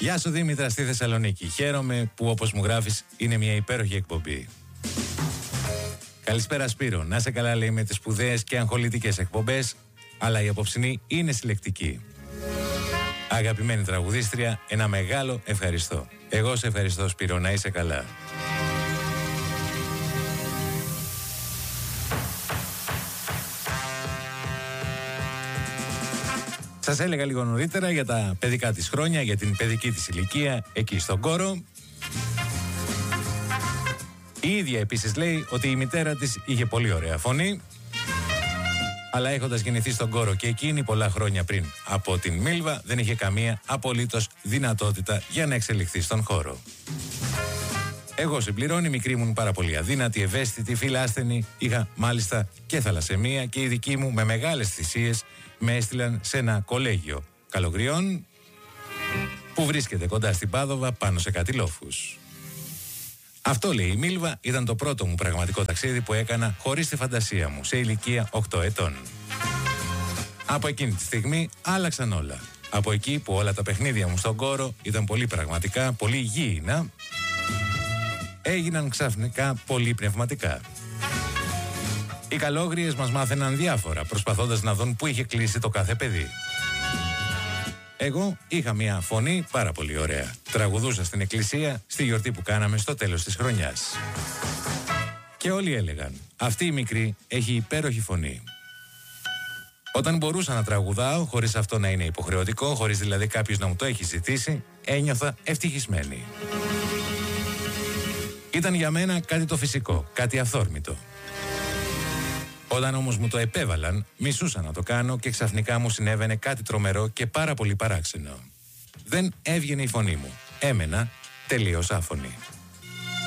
Γεια σου Δήμητρα στη Θεσσαλονίκη. Χαίρομαι που όπως μου γράφεις είναι μια υπέροχη εκπομπή. Καλησπέρα Σπύρο. Να σε καλά λέει με τις σπουδαίες και αγχολητικές εκπομπές, αλλά η απόψινή είναι συλλεκτική. Αγαπημένη τραγουδίστρια, ένα μεγάλο ευχαριστώ. Εγώ σε ευχαριστώ Σπύρο, να είσαι καλά. Σας έλεγα λίγο νωρίτερα για τα παιδικά της χρόνια, για την παιδική της ηλικία εκεί στον Κόρο. Η ίδια επίσης λέει ότι η μητέρα της είχε πολύ ωραία φωνή, αλλά έχοντας γεννηθεί στον Κόρο και εκείνη πολλά χρόνια πριν από την Μίλβα, δεν είχε καμία απολύτως δυνατότητα για να εξελιχθεί στον χώρο. Εγώ συμπληρώνει, μικρή ήμουν πάρα πολύ αδύνατη, ευαίσθητη, φιλάσθενη, είχα μάλιστα και θαλασσαιμία και οι δικοί μου με μεγάλες θυσίες με έστειλαν σε ένα κολέγιο Καλογριών που βρίσκεται κοντά στην Πάδοβα πάνω σε κάτι λόφους. Αυτό λέει η Μίλβα ήταν το πρώτο μου πραγματικό ταξίδι που έκανα χωρίς τη φαντασία μου σε ηλικία 8 ετών. Από εκείνη τη στιγμή άλλαξαν όλα. Από εκεί που όλα τα παιχνίδια μου στον Κόρο ήταν πολύ πραγματικά, πολύ γήινα, έγιναν ξαφνικά πολύ πνευματικά. Οι καλόγριες μας μάθαιναν διάφορα, προσπαθώντας να δουν πού είχε κλείσει το κάθε παιδί. Εγώ είχα μια φωνή πάρα πολύ ωραία. Τραγουδούσα στην εκκλησία στη γιορτή που κάναμε στο τέλος της χρονιάς. Και όλοι έλεγαν, αυτή η μικρή έχει υπέροχη φωνή. Όταν μπορούσα να τραγουδάω, χωρίς αυτό να είναι υποχρεωτικό, χωρίς δηλαδή κάποιος να μου το έχει ζητήσει, ένιωθα ευτυχισμένη. Ήταν για μένα κάτι το φυσικό, κάτι αυθόρμητο. Όταν όμως μου το επέβαλαν, μισούσα να το κάνω και ξαφνικά μου συνέβαινε κάτι τρομερό και πάρα πολύ παράξενο. Δεν έβγαινε η φωνή μου. Έμενα τελείως άφωνη.